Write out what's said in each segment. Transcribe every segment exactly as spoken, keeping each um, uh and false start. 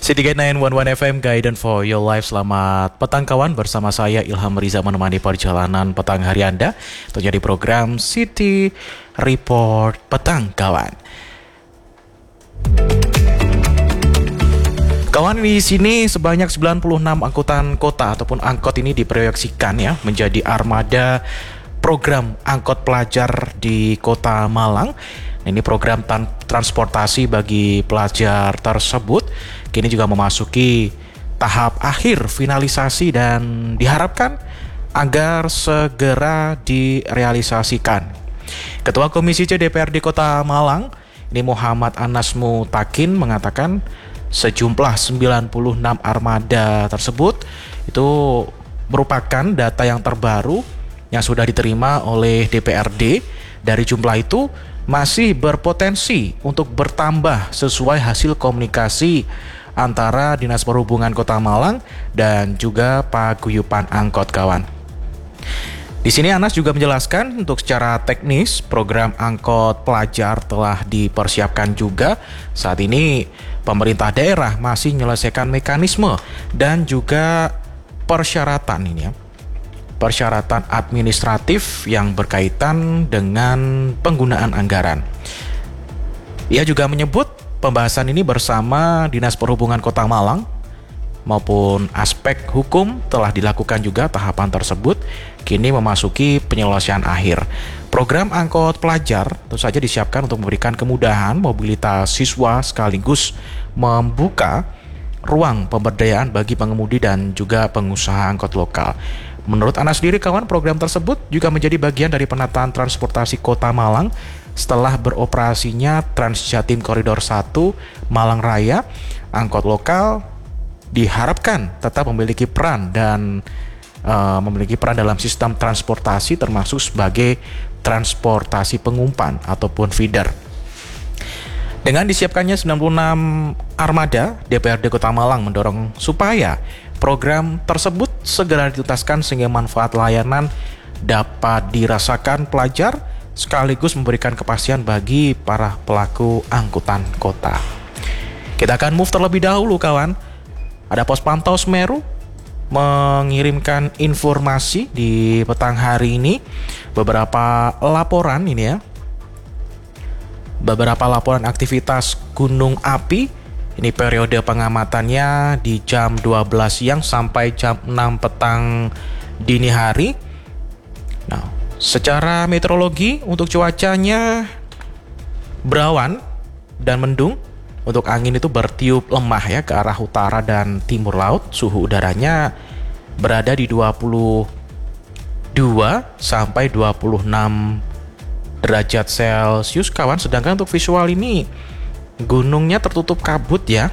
City Gate sembilan satu satu F M, Guidance for Your Life. Selamat petang kawan, bersama saya Ilham Riza menemani perjalanan petang hari Anda tentunya di program City Report Petang kawan. Kawan, di sini sebanyak sembilan puluh enam angkutan kota ataupun angkot ini diproyeksikan ya menjadi armada program angkot pelajar di Kota Malang. Ini program tan- transportasi bagi pelajar tersebut kini juga memasuki tahap akhir finalisasi dan diharapkan agar segera direalisasikan. Ketua Komisi C D P R D Kota Malang, ini Muhammad Anas Mutakin, mengatakan sejumlah sembilan puluh enam armada tersebut itu merupakan data yang terbaru yang sudah diterima oleh D P R D. Dari jumlah itu masih berpotensi untuk bertambah sesuai hasil komunikasi antara Dinas Perhubungan Kota Malang dan juga Paguyuban Angkot kawan. Di sini Anas juga menjelaskan untuk secara teknis program angkot pelajar telah dipersiapkan juga. Saat ini pemerintah daerah masih menyelesaikan mekanisme dan juga persyaratan ini ya. Persyaratan administratif yang berkaitan dengan penggunaan anggaran. Ia juga menyebut pembahasan ini bersama Dinas Perhubungan Kota Malang maupun aspek hukum telah dilakukan juga. Tahapan tersebut kini memasuki penyelesaian akhir. Program angkot pelajar tentu saja disiapkan untuk memberikan kemudahan mobilitas siswa sekaligus membuka ruang pemberdayaan bagi pengemudi dan juga pengusaha angkot lokal. Menurut Anas sendiri kawan, program tersebut juga menjadi bagian dari penataan transportasi Kota Malang setelah beroperasinya Transjatim Koridor satu Malang Raya. Angkot lokal diharapkan tetap memiliki peran dan uh, memiliki peran dalam sistem transportasi termasuk sebagai transportasi pengumpan ataupun feeder. Dengan disiapkannya sembilan puluh enam armada, D P R D Kota Malang mendorong supaya program tersebut segera dituntaskan sehingga manfaat layanan dapat dirasakan pelajar sekaligus memberikan kepastian bagi para pelaku angkutan kota. Kita akan move terlebih dahulu kawan. Ada pos pantau Semeru mengirimkan informasi di petang hari ini. Beberapa laporan ini ya. Beberapa laporan aktivitas gunung api. Ini periode pengamatannya di jam dua belas siang sampai jam enam petang dini hari. Nah, secara meteorologi untuk cuacanya berawan dan mendung. Untuk angin itu bertiup lemah ya ke arah utara dan timur laut. Suhu udaranya berada di dua puluh dua sampai dua puluh enam derajat Celcius kawan. Sedangkan untuk visual ini gunungnya tertutup kabut ya.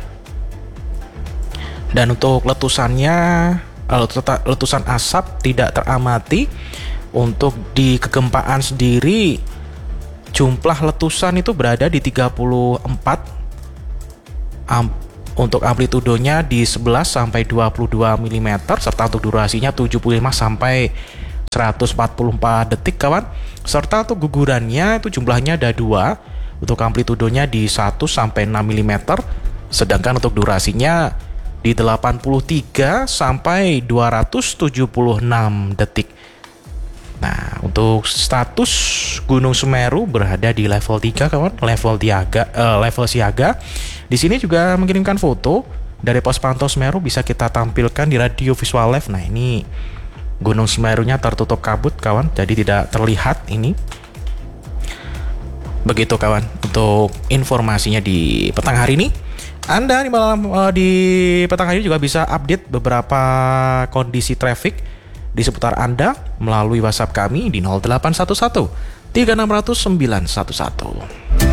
Dan untuk letusannya letusan asap tidak teramati. Untuk di kegempaan sendiri jumlah letusan itu berada di tiga puluh empat. Am- untuk amplitudonya di sebelas sampai dua puluh dua milimeter serta untuk durasinya tujuh puluh lima sampai seratus empat puluh empat detik kawan. Serta untuk gugurannya itu jumlahnya ada dua. Untuk amplitudonya di satu sampai enam milimeter, sedangkan untuk durasinya di delapan puluh tiga sampai dua ratus tujuh puluh enam detik. Nah, untuk status Gunung Semeru berada di level tiga kawan, level tiaga, uh, level siaga. Di sini juga mengirimkan foto dari pos pantau Semeru bisa kita tampilkan di radio visual live. Nah, ini Gunung Semerunya tertutup kabut kawan, jadi tidak terlihat ini. Begitu kawan untuk informasinya di petang hari ini. Anda di malam uh, di petang hari ini juga bisa update beberapa kondisi traffic di seputar Anda melalui WhatsApp kami di nol delapan satu satu tiga enam nol nol sembilan satu satu.